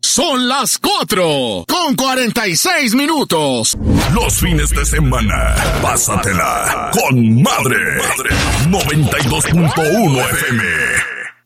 Son las 4:46. Los fines de semana, pásatela con madre. 92.1 FM.